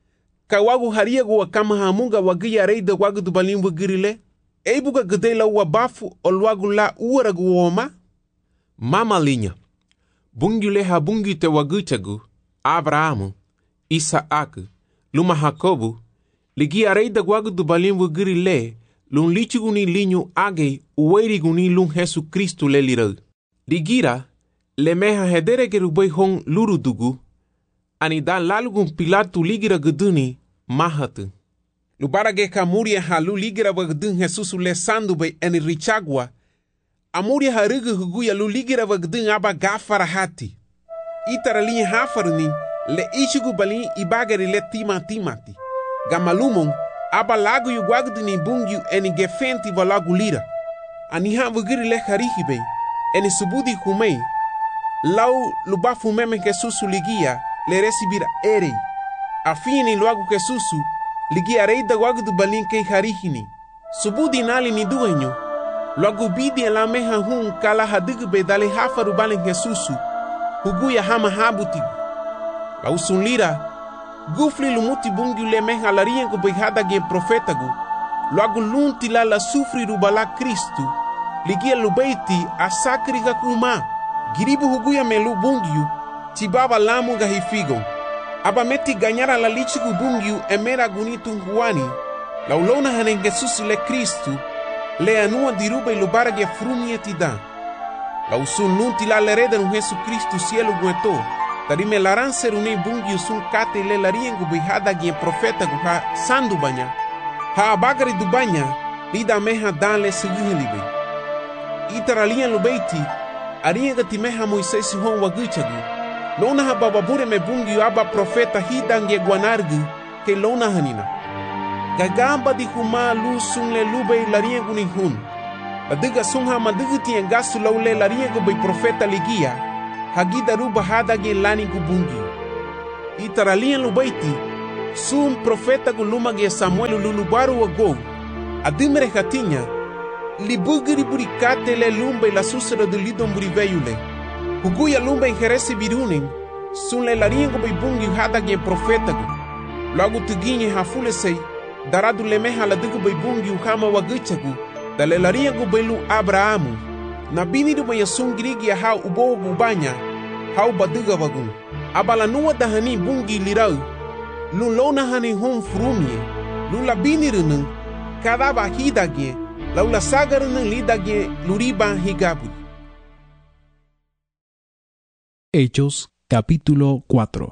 kawagu haria go kama hamunga wagia reida wagu do balimbu girile eibuga gedela wa bafu olwagu la uaragu woma mama linha bungile ha bungite wagutagu Abrahamu Isaac luma Jacobo ligia reida wagu do balimbu girile lun lichuguni linho age uweiriguni lun Jesus Cristo le lirau ligira le meha hedere gerubay hong lurudugu ani da lalugun Pilato ligira geduni mahatu lubarage kamuria halu ligira wagdun Jesus le sandu bay eni richagwa amuria harugu huguya lu ligira wagdun aba gafara hati itarali hafaruni le ishugu bali ibagari le timati gamalumon aba lagu yu wagduni bungyu eni gefenti valagu lira ani ha wugiri le harihibe eni subudi humei lau lubafu meme kesusu ligia le recibir erei afini luagu kesusu ligia reida wagu du balinke harihini subudi nali ni duenyo luagu bidi la meha hun kala hadigu be dale hafaru balen kesusu huguya hama habuti lau sunlira gufli lumuti bungi le meha larien ko behada gen profetagu luagu lunti la sufri rubala Kristu ligia lubeiti asakri kakuma giribu huguya melu bungiu tibaba lamu gahifigo aba meti ganyara la lichigu bungiu emera gunitu huani laulona hanen Jesus le Kristu le anua dirube lubarage frumie tida lausun nunti la lereda nu Jesus Kristu cielo gueto tarime laranse rune bungiu sun kate le lariengu bihada gen profeta guha sandu banya ha abagari du banya lida meha dale seguhelibe itaralian lubeiti arienga timeha Moisés hon waguchagu lona ha bababure me bungi aba profeta hidange guanargu ke lona hanina gagamba di huma lu sunle lube lariengu ni hun adiga sunha madigiti engasu laule lariengu be profeta ligia hagida ruba hadage lani gu bungi itaralian lubaiti, sum profeta gulumag Samuel lulubaru wago, adimre hatinya, libugiri burikate le lumbe la susera de lidon buriveyule, huguya lumbe heresi birunin, sun le laringo beibungi hadagye profeta gu, lagu tuginye hafule sei, daradu lemeha la dugu beibungi uhama wagichagu, da le laringo beilu Abrahamu, na binidu maya sungirigi ha ubo bubanya, ha baduga wagun, abala nuwa dahani bungi lirau, lu lona hani hom frumie, lu la binirunung, kadaba hidagye, laula sagarunung lidagye luriba higabu. Hechos capítulo 4.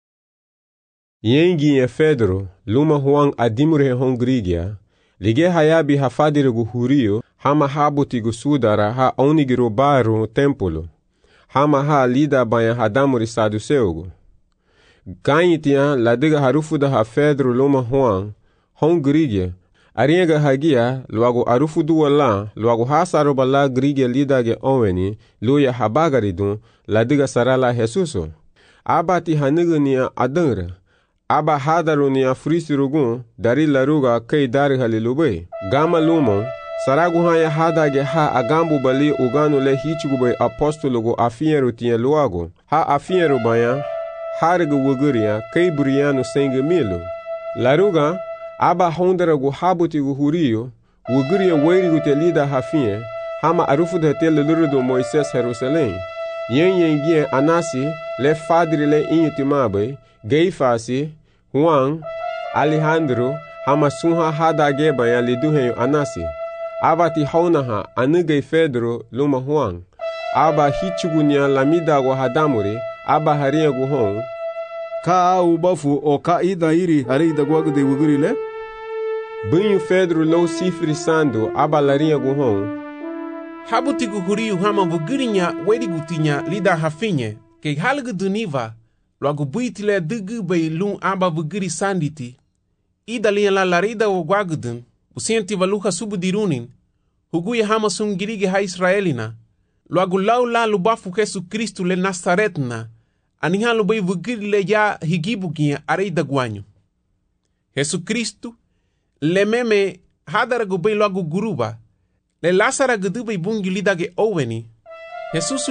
Yengi e Pedro, luma Juan adimure hongrigia, lige hayabi hafadirigu hurio, hama habutigu sudara ha onigiru baru templo, hama ha lida banya hadamuri saduseugu. Ganyitia ladiga harufuda ha Pedro luma Juan, hongrigia, arienga hagia, luagu arufudu wala, luagu hasaroba la grigia lidage oweni, luya habagaridun, ladiga sarala Jesuso. Abati hanigania adangre, aba hadarunia frisirugun, dari laruga kei dari halilube. Gama lumo, saragu haya hadage ha agambu bali uganu le hichigube apostologu afieru tiye luagu. Ha afieru baya, harigu wuguria kei burianu senge milu. Laruga, aba hondaragu habutigu hurio, wuguria weirigu te lida hafie, hama arufuda te lulurudu Moises Jerusalem. Yen anasi, le fadri le inyutimabe, Geifasi, Juan, Alejandro, hama sunha hadage baya liduheyo anasi. Abati haunaha anugei Pedro luma Juan. Aba hichugunya lamida wa hadamuri, aba haria guhon. Ka ubafu o ka ida iri harida gwagde wugurile? Bunyu Pedro lo sifri sando, aba laria guhon. Habutigu huriu hama wugirinya werigutinya lida hafinye, ke halgu duniva, loagu buitile dugu bei lun aba wugiri sanditi, ida liya larida wa gwagudun, usienti valuha subu dirunin, huguya hama sungirige ha Israelina, loagu lau la lubafu Jesu Kristu le Nazaretna, anihalu bei wugiri le ya higibugia areida guanyu. Jesu Kristu, le meme hadaragu bei loagu guruba, le Lazara gudube bungi lidage oweni, Jesusu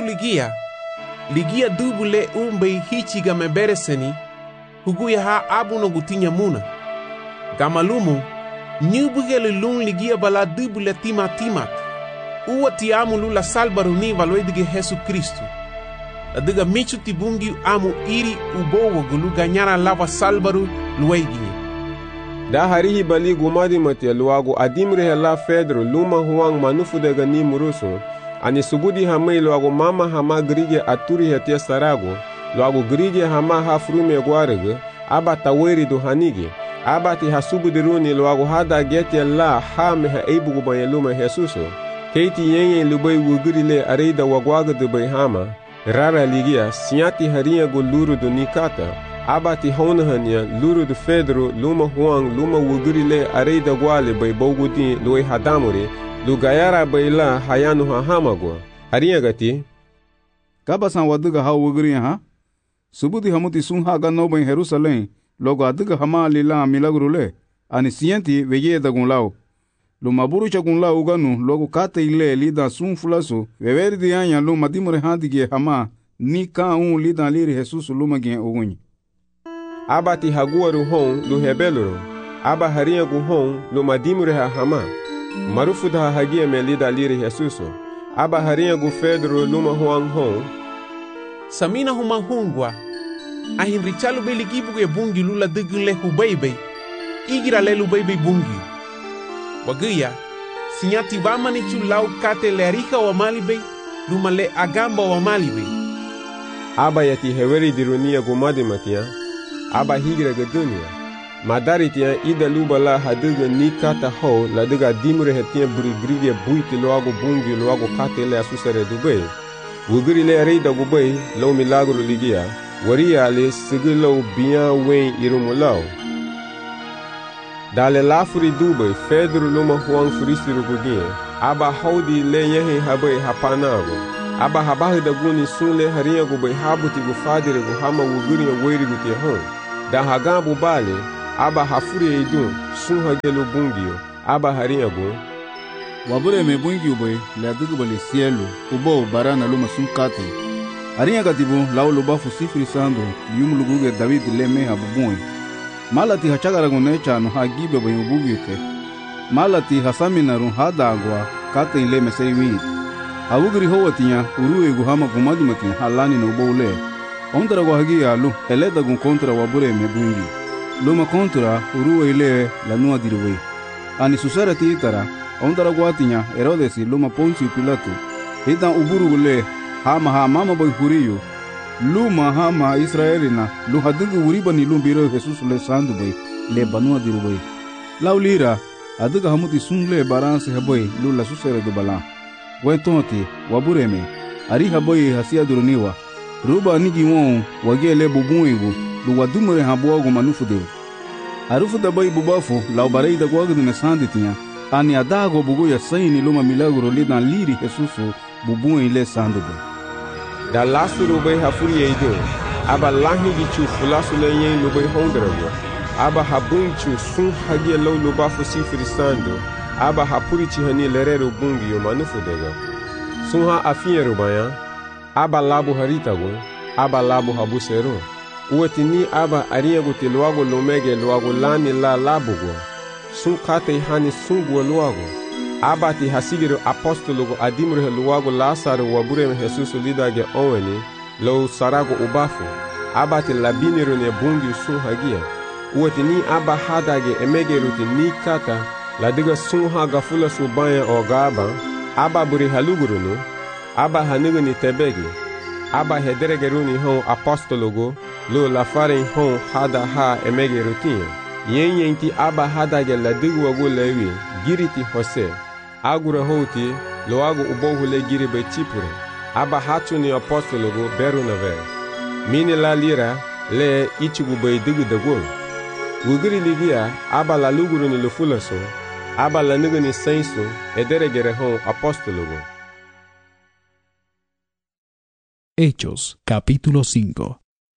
ligia dubu le umbe hichiga mebereseni, huguya ha abuno gutinya muna. Gamalumu, nyubuge le lun ligia bala dubu le timat, uwa tiamu lula salbaru ni valoedige Jesu Kristu. Adiga michu tibungi amu iri ubowo gulu ganyara lava salbaru lueginya. Da harihi bali gumadi matia luagu adimre hela Pedro luma Juan manufu dega ni murusu, ani subudi hamei luagu mama hama grige aturi hetia saragu, luagu grige hama hafrume guarege, aba taweri do hanige, aba ti hasubudiruni luagu hada getia la hame ha eibugu banya luma Jesuso, keiti yenye lubai wugurile areida wagwaga de bai hama, rara ligia sinyati haria go luru do nikata, abati honahanya luru de Pedro luma Juan luma wugurile areida gwale bai bogudi loi hadamuri, lugayara bai la hayanu hahamagwa. Haria gati? Kabasan waduga ha wuguriya ha? Subudi hamuti sun haga no bai Jerusalem, logo aduga hama lila milagrule, ani sienti veye da gunlao. Luma burucha gunlao uganu, logo kate ile lida sun fulasu, veveri dianya luma dimure handige hama, ni ka lida liri Jesus luma gen ugunyi. Abati haguaru hon lu hebeluru, aba haria gu hon lu madimure ha hama, marufuda ha hagia me lida liri Jesuso, aba haria gu Pedro luma huang hon. Samina huma hungwa, ahin richalu beligibu ge bungi lula dugun le hubeibe, igira le lubeibe bungi. Waguya, sinyati vamani chu lau kate le arika wa malibe, luma le agamba wa malibe. Aba yati heweri dirunia gumadi matia, aba higira gedunia. Madari tia ida lubala haduga ni kata ho la duga dimure hetia burigrige buiti loago bungi loago kate le asusare dube. Wuguri le reida gubei lo milagro ligia, waria le sigilo bian wen irumulau. Dale lafuri dube Pedro luma Juan frisiru gugien, aba haudi le yehe habe hapanago. aba habahi da guni sunle hariya gu bai habuti gu fadire gu hama wuguri ya wairi gu te hon da hagabu bale aba hafuri idun sun hagelo bungiyo aba hariya gu wabure me bungiyo bai la dugu bale cielo ubo barana luma sun kate hariya gatibu lau luba fusifri sando yum luguge David leme habubun malati hachagara gunecha no hagibe bai ubugite malati hasamina run hadagwa kate ile meseiwi awugri howatia uruwe guhama gumadi matin halani no bowle ondra wahagi alu eleda gun kontra wabure mebungi luma kontra uruwe ile la nua dirwe ani susara titara ondra gwatinya Herodes luma Poncio Pilato ita uburu gule hama mama boy huriyo luma hama Israelina lu hadugu uribani lumbiro Jesus le sandu boy le banua dirwe laulira aduga hamuti sungle baranse haboy lu la susara de bala wentonti wabureme ari haboy hasia duruniwa ruba nigi won wagele bubuingu lu wadumure habogo manufude arufu da boy bubafu la barei da gwagu ne sanditinha ani adago bugo ya saini luma milagro lidan liri Jesusu bubuin le sandugo da lasuru bai hafuri yeido aba lahi gichu fulasu le yen lu bai hondrago aba habunchu sun hagie lo lu bafu sifri sando aba hapuri chihani lerero bungi yo manufudega sunha afiye rubaya aba labu haritago aba labu habusero uwetini aba ariego te luago lomege luago lani la labugo sun kate hani sungu luago aba ti hasigiro apostologo adimure luago lasaro wabure Jesus lidage oweni lo sarago ubafu aba ti labiniro ne bungi sun hagia uwetini aba hadage emege rutini kata la diga sunha gafula subaya o gaba aba buri halugurunu aba hanuguni tebegi aba hederegeruni hon apostologo lo la farin hon hada ha emege rutin yenti aba hadage la diga wago lewi giriti hose agura hoti lo ago ubohule giri be chipure aba hatuni apostologo berunave mini la lira le ichigu be diga dagol wugiri ligia aba la luguruni lo fulaso aba la nuguni senso ederegere hon apostologo. Hechos, capítulo 5.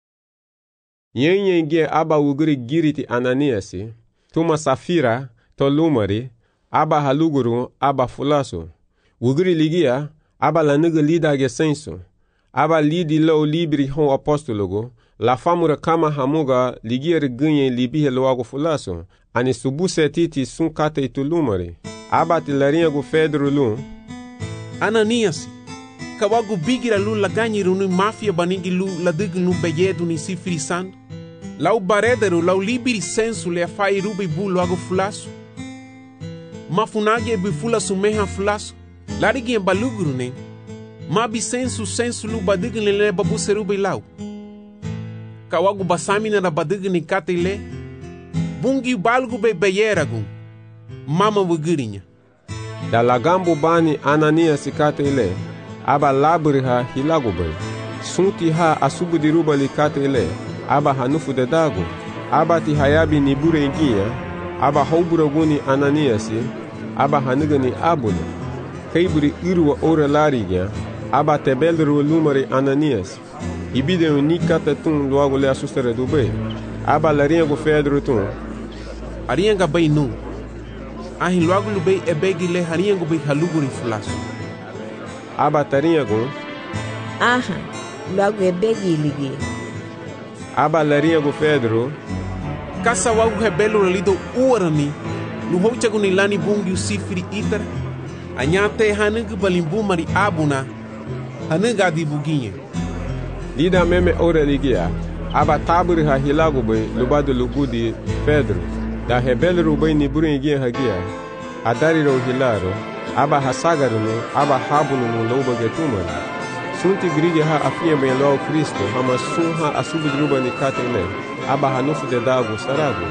Yenye aba wugiri giriti Ananiasi, tuma Safira, to lumari, aba haluguru, aba fulaso. Wugiri ligia, aba la nugu lidage senso, aba lidi lo libri hon apostologo, la famura kama hamuga ligier gunye libihe loago fulaso, ani subuse titi sun kate itulumari. Aba tilarinha gu Pedro lu. Ananiasi, kawagu bigira lu laganyiru ni mafia banigi lu ladig nu beyedu ni sifri sand. Lau baredero lau libiri sensu le afai rubi bu loago fulaso. Mafunage bi fulaso meha fulaso. Larigi baluguru ne. Mabi sensu lu badig ni le babu serubi lau. Kawagu basamina na badig ni kate le. Bungi balgu be beyeragun. Mama wugirinya. Da lagambu bani Ananias kate ile. Aba labri ha hilago bay. Sunti ha asubu diruba li kate ile. Aba hanufu de dago. Aba ti hayabi ni bure ingia. Aba haubura guni Ananias. Aba hanugani abuna. Kaiburi irwa ora lariga. Aba tebelru lumari Ananias. Ibide ni kate tun luago le asustere du bay. Aba larinha go Pedro tun. Arianga bay nu. Ahi logo lubei ebegi le hariango bei haluguri fulaso. Aba tarinha go. Aha, logo ebegi ligi. Aba larinha go Pedro. Kasa wagu hebelo lido uarani. Luhochagu ni lani bungi usifiri itar. Anyate hanugu balimbu mari abuna. Hanuga di buginha. Lida meme ora ligia. Aba taburi ha hilago bei lubado lugudi Pedro. Da hebelru bai ni burin giya hagia adariro hilaro aba hasagaruno aba habuno loba getumar sunti grige ha afia bai lo Kristo hama sunha asubudruba ni katele aba hanufu de dago sarago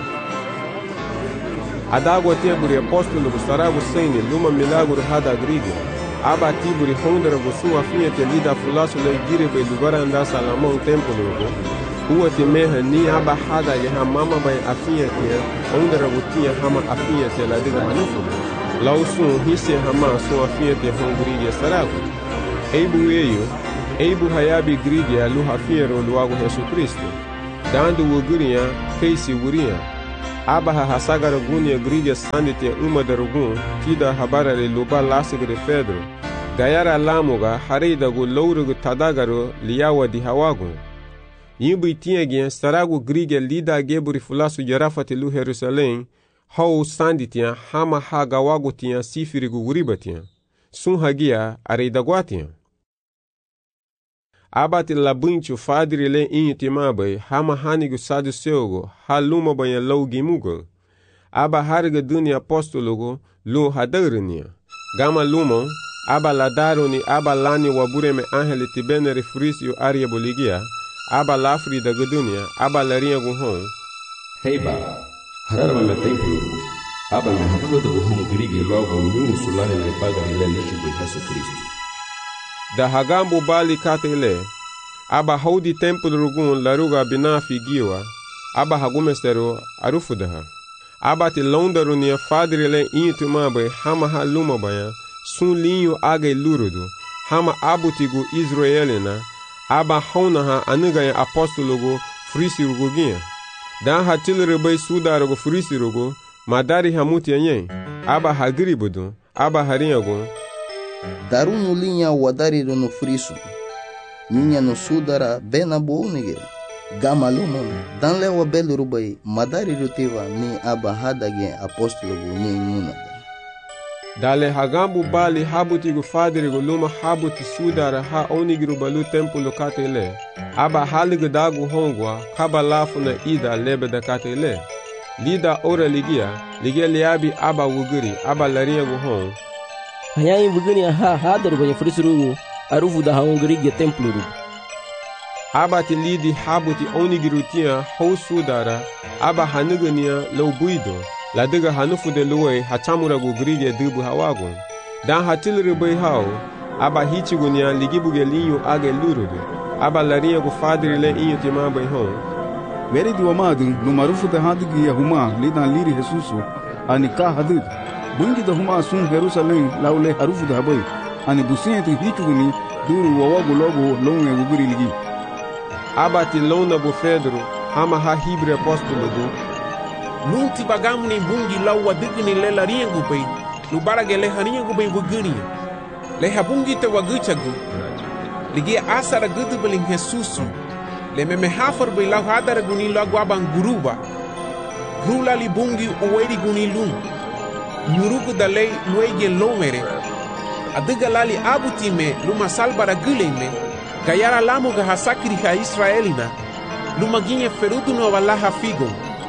adago teburi apostolo sarago saini luma milagro hada grige aba tiburi hondra go su afia te lida fulaso le gire bai lugara anda salamon templo uwa te meha ni aba hada ya mama bai afia te ondra butia hama afia te la diga manufu lausu hise hama su afia te hongri ya sarago eibu eyo, eibu hayabi grigia lu hafiero luago Yesu Kristo. Dando wuguria keisi wuria. Aba ha hasagara gunia grigia sandite umadarugun tida habarare luba lasigre Pedro. Gayara lamuga hareidagu lourugu tadagaru liyawa di hawagu. Yimbu tiagia saragu grigia lida geburi fulasu jarafati lu Jerusalém. Hau sanditia hama hagawagu tia sifirigu wuribatia. Sun hagia areidaguatia. Abati labunchu fadri le intimabai hama hanigu saduceugo haluma banha lougimugo. Aba harga dunia apostologo lu hadarnia. Gama lumo aba ladaroni aba lani wabureme angeli tibene refrisio aria boligia. Aba lafri da gudunia aba larinha guhon. Heiba harara me templo aba me habuga da guhon grigi logo nyunu sulare le pagari le lishi de Yesu Kristo. Da hagambo bali katele aba haudi templo rugun laruga binafi giwa aba hagumestero arufudaha aba ti londaru nia fadri le intumabe hama haluma baya sun linho aga lurudu hama abutigu israelina aba haunaha anugaya apostologo frisirugugia dan hatilere bay sudarugo frisirugo madari hamuti yen aba hagribudu aba harinhago Darunu linha wadariru no friso. Ninha no sudara bena bounige. Gamalumon dan lewa belurubai madariru tiva ni aba hadage apostolo ni munada. Dale hagambu bali habutigu fadrigo luma habuti sudara ha onigiru balu templo katele. Aba haligu dagu hongwa kabalafu na ida lebe da katele. Lida ora ligia liabi aba wuguri aba larinha guhon. Hayain vugani ha hadar banha frisurugu arufu da haungri templo rugu. Abati lidi habuti onigirutia hou sudara aba hanugania loubuido la diga hanufu de luwe hatamuragu grige dubu hawagu dan hatilri bay hao aba hichigunia ligibuge linho age lurudu aba larinha gu fadri le inho tima bay hon Veri di wamadu no marufu da hadigi ya huma lidan liri Jesusu anika hadid bungi da huma sun Jerusalém laule harufu da bay ani businti hichuguni duru wawagu logo longe wuguri ligi Abati lona bu Pedro hama ha hibre apostolo do Nunti bagamu ni bungi lau wadigni le larinha gubay lubarage le harinha gubay wuguni le habungi te waguchagu ligi asara gudu beling Jesusu le meme hafar bay lau hadara guni lagu abang guruba grula li bungi uweri guni lum nyurugu da lei luege lomere adiga lali abutime luma salbara guleme Gayara lamu ga hasakri ha Israelina lumaginha ferudu no valaha figo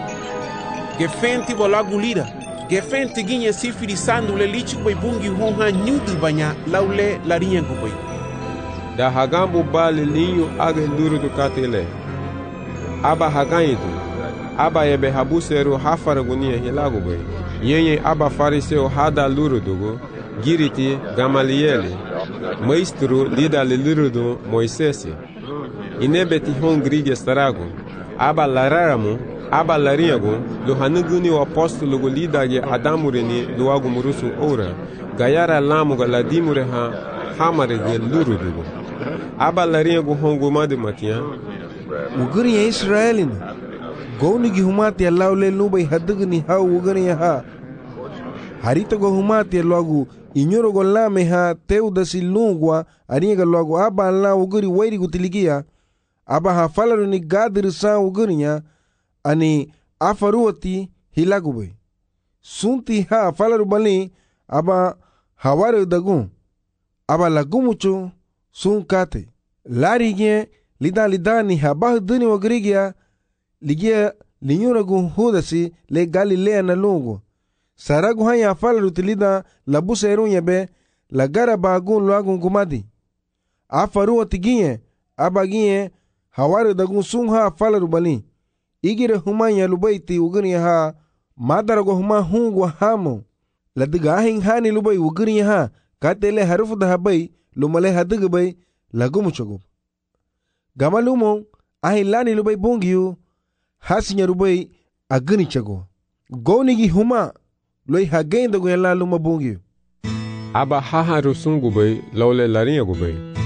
gefenti bolagu lira gefenti ginha sifiri sandu le lichi boy bungi honha nyudu banya laule larinha guboy da hagambu bali linho aga luru do katele aba hagaidu aba ebe habuseru hafaragunia hilagu boy yenye aba fariseu hada luru dugo giriti Gamalieli maestro lida le lurudo Moisés inebeti hongrig estarago aba lararamu aba larinhago lo hanuguni o apostolo go lidage adamureni do ago murusu ora gayara lamu ga ladimure ha hamare ge lurudo aba larinhago hongo made matia uguri ya Israelina goni gi humati laule nubai hadugni ha uguri ha harita go humati logo inyoro go lame ha teuda silungwa aringa logo aba la uguri wairi gutiligia aba ha falaru ni gadir sa ugurinya ani afaruati hilagube sunti ha falaru bali aba hawaru dagun aba lagumucho sunkate larige lidani haba duni wagrigia ligia linyoro gu hudasi le Galilea na lungu Saragu hanya falaru tilida labusa erunya be la gara bagun luagun gumadi. Afaru otiginye abaginye hawaru dagun sungha falaru bali. Igire humanya lubaiti ugurnya ha madarago huma hungwa hamo. La diga ahin hani lubai ugurnya ha katele harufu da habai lumale hadiga bay lagumuchogo. Gamalumo ahin lani lubai bungiyu hasinya lubai agani chago. Gonigi huma loi hagenda go yalla luma bungi aba haha rusungu bay laule larinha go bay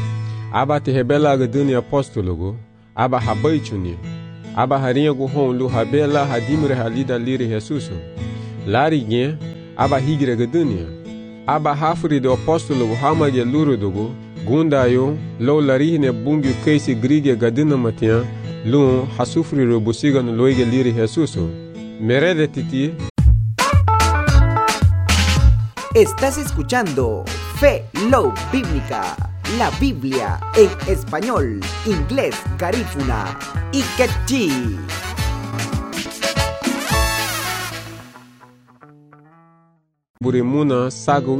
aba te hebela gaduni apostologo, aba habaichuni, aba harinha go hon lu habela hadimre halida liri Jesus. Lari gen, aba higre gadunia, aba hafuri do apostologo hamage lurudogo, gundayo, lo larihne bungu keisi grige gadina matian, lu hasufri robusiga no loige liri Jesus. Merede titi. Estás escuchando Fe Love Bíblica, la Biblia en español, inglés, garífuna y quechí. Burimuna sago